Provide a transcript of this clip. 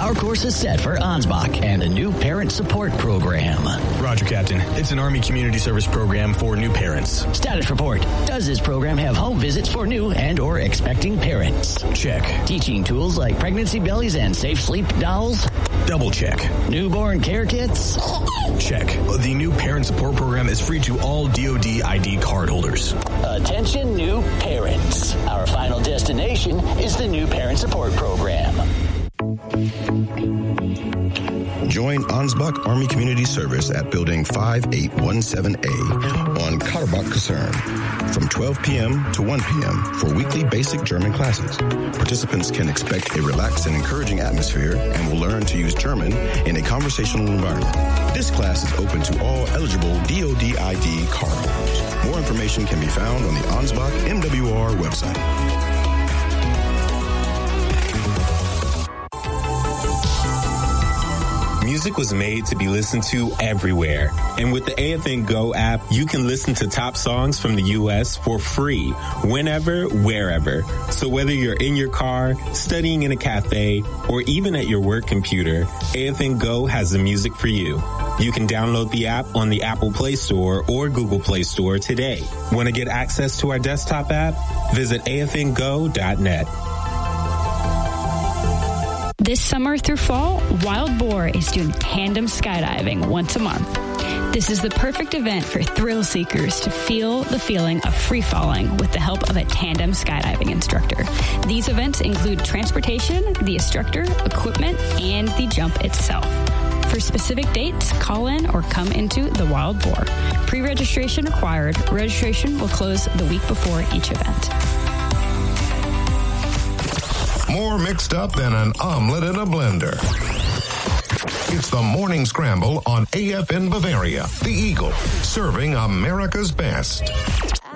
Our course is set for Ansbach and the new parent support program. Roger, Captain. It's an Army Community Service program for new parents. Status report. Does this program have home visits for new and or expecting parents? Check. Teaching tools like pregnancy bellies and safe sleep dolls? Double check. Newborn care kits? Check. The new parent support program is free to all DoD ID card holders. Attention new parents. Our final destination is the new parent support program. Join Ansbach Army Community Service at Building 5817A on Karbach Kaserne from 12 p.m. to 1 p.m. for weekly basic German classes. Participants can expect a relaxed and encouraging atmosphere and will learn to use German in a conversational environment. This class is open to all eligible DoD ID card holders. More information can be found on the Ansbach MWR website. Music was made to be listened to everywhere. And with the AFN Go app, you can listen to top songs from the U.S. for free, whenever, wherever. So whether you're in your car, studying in a cafe, or even at your work computer, AFN Go has the music for you. You can download the app on the Apple Play Store or Google Play Store today. Want to get access to our desktop app? Visit afngo.net. This summer through fall, Wild Boar is doing tandem skydiving once a month. This is the perfect event for thrill seekers to feel the feeling of free falling with the help of a tandem skydiving instructor. These events include transportation, the instructor, equipment, and the jump itself. For specific dates, call in or come into the Wild Boar. Pre-registration required. Registration will close the week before each event. More mixed up than an omelet in a blender. It's the Morning Scramble on AFN Bavaria, the Eagle, serving America's best.